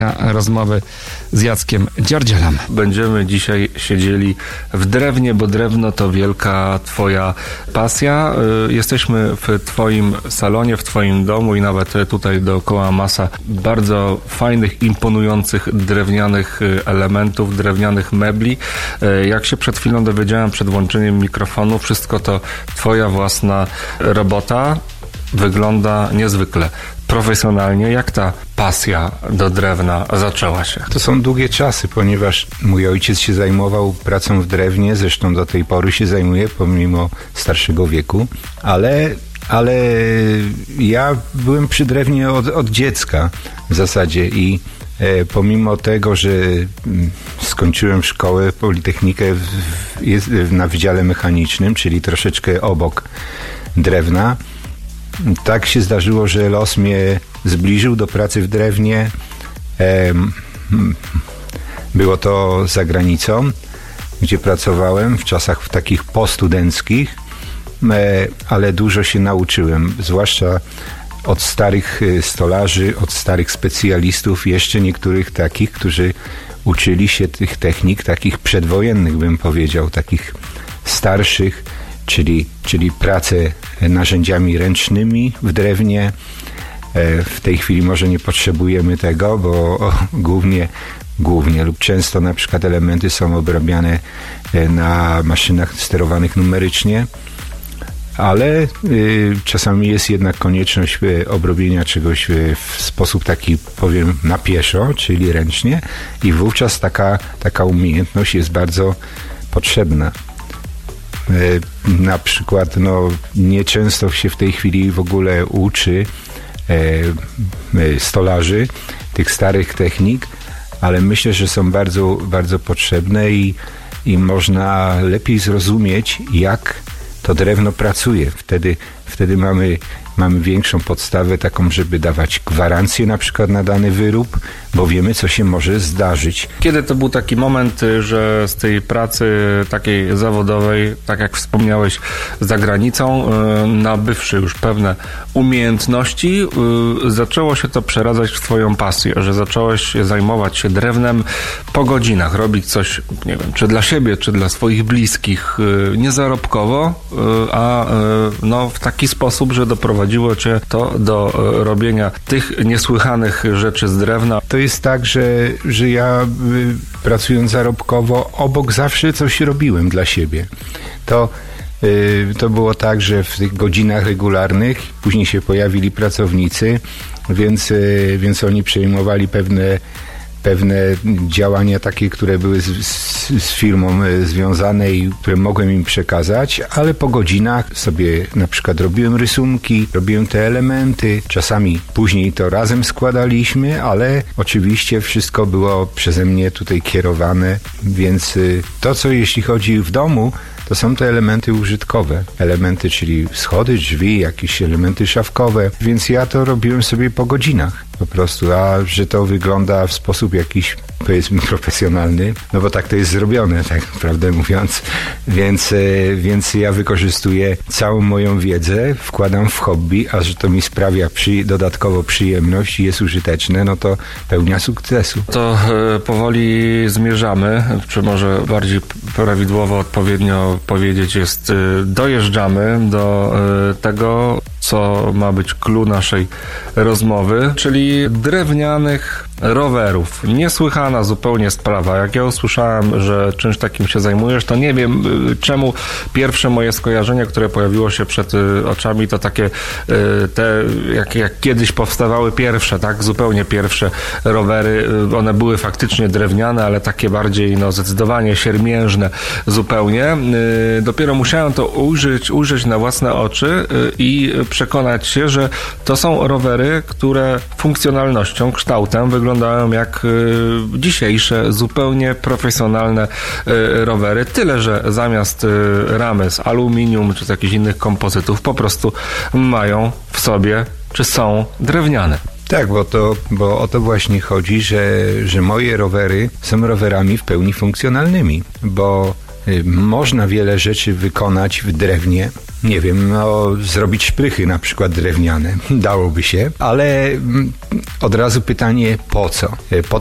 rozmowy z Jackiem Dziardzielem. Będziemy dzisiaj siedzieli w drewnie, bo drewno to wielka twoja pasja. Jesteśmy w twoim salonie, w twoim domu i nawet tutaj dookoła masa bardzo fajnych, imponujących drewnianych elementów, drewnianych mebli. Jak się przed chwilą dowiedziałem, przed włączeniem mikrofonu, wszystko to twoja własna robota. Wygląda niezwykle profesjonalnie. Jak ta pasja do drewna zaczęła się? To są długie czasy, ponieważ mój ojciec się zajmował pracą w drewnie, zresztą do tej pory się zajmuje, pomimo starszego wieku, ale ja byłem przy drewnie od dziecka w zasadzie i pomimo tego, że skończyłem szkołę, politechnikę na Wydziale Mechanicznym, czyli troszeczkę obok drewna, tak się zdarzyło, że los mnie zbliżył do pracy w drewnie. Było to za granicą, gdzie pracowałem w czasach takich postudenckich, ale dużo się nauczyłem, zwłaszcza od starych stolarzy, od starych specjalistów, jeszcze niektórych takich, którzy uczyli się tych technik, takich przedwojennych, bym powiedział, takich starszych, czyli pracę narzędziami ręcznymi w drewnie. W tej chwili może nie potrzebujemy tego, bo głównie lub często na przykład elementy są obrabiane na maszynach sterowanych numerycznie, ale czasami jest jednak konieczność obrobienia czegoś w sposób taki, powiem, na pieszo, czyli ręcznie i wówczas taka umiejętność jest bardzo potrzebna. Na przykład nieczęsto się w tej chwili w ogóle uczy stolarzy tych starych technik, ale myślę, że są bardzo, bardzo potrzebne i można lepiej zrozumieć, jak to drewno pracuje. Wtedy mamy większą podstawę taką, żeby dawać gwarancję na przykład na dany wyrób, bo wiemy, co się może zdarzyć. Kiedy to był taki moment, że z tej pracy takiej zawodowej, tak jak wspomniałeś, za granicą, nabywszy już pewne umiejętności, zaczęło się to przeradzać w twoją pasję, że zacząłeś zajmować się drewnem po godzinach, robić coś, nie wiem, czy dla siebie, czy dla swoich bliskich, niezarobkowo, a w taki sposób, że doprowadziło cię to do robienia tych niesłychanych rzeczy z drewna. To jest tak, że ja pracując zarobkowo, obok zawsze coś robiłem dla siebie. To było tak, że w tych godzinach regularnych później się pojawili pracownicy, więc oni przejmowali pewne działania takie, które były z firmą związane i które mogłem im przekazać, ale po godzinach sobie na przykład robiłem rysunki, robiłem te elementy, czasami później to razem składaliśmy, ale oczywiście wszystko było przeze mnie tutaj kierowane, więc to, co jeśli chodzi w domu, to są te elementy użytkowe. Elementy, czyli schody, drzwi, jakieś elementy szafkowe, więc ja to robiłem sobie po godzinach po prostu, a że to wygląda w sposób jakiś, powiedzmy, profesjonalny, bo tak to jest zrobione, tak prawdę mówiąc, więc ja wykorzystuję całą moją wiedzę, wkładam w hobby, a że to mi sprawia dodatkowo przyjemność i jest użyteczne, to pełnia sukcesu. To powoli zmierzamy, czy może bardziej prawidłowo, odpowiednio powiedzieć jest, dojeżdżamy do tego, co ma być clou naszej rozmowy, czyli drewnianych rowerów. Niesłychana zupełnie sprawa. Jak ja usłyszałem, że czymś takim się zajmujesz, to nie wiem czemu pierwsze moje skojarzenie, które pojawiło się przed oczami, to takie jak kiedyś powstawały pierwsze, tak? Zupełnie pierwsze rowery. One były faktycznie drewniane, ale takie bardziej, zdecydowanie siermiężne zupełnie. Dopiero musiałem to ujrzeć na własne oczy i przekonać się, że to są rowery, które funkcjonalnością, kształtem wyglądają jak dzisiejsze, zupełnie profesjonalne rowery. Tyle, że zamiast ramy z aluminium czy z jakichś innych kompozytów po prostu mają w sobie, czy są drewniane. Tak, bo o to właśnie chodzi, że moje rowery są rowerami w pełni funkcjonalnymi, bo można wiele rzeczy wykonać w drewnie, nie wiem, no, zrobić szprychy na przykład drewniane. Dałoby się, ale od razu pytanie po co? Po